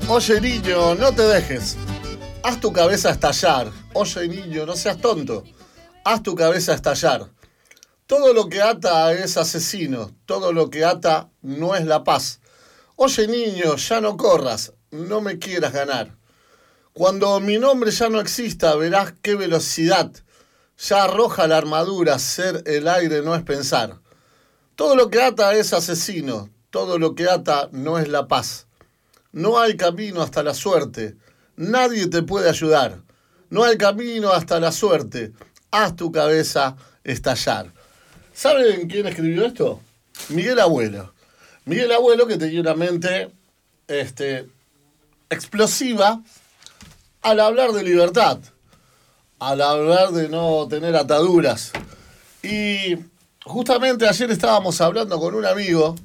Oye niño, no te dejes. Haz tu cabeza estallar. Oye niño, no seas tonto. Haz tu cabeza estallar. Todo lo que ata es asesino. Todo lo que ata no es la paz. Oye niño, ya no corras. No me quieras ganar. Cuando mi nombre ya no exista, verás qué velocidad. Ya arroja la armadura. Ser el aire no es pensar. Todo lo que ata es asesino. Todo lo que ata no es la paz. No hay camino hasta la suerte. Nadie te puede ayudar. No hay camino hasta la suerte. Haz tu cabeza estallar. ¿Saben quién escribió esto? Miguel Abuelo. Miguel Abuelo, que tenía una mente explosiva al hablar de libertad, al hablar de no tener ataduras. Y justamente ayer estábamos hablando con un amigo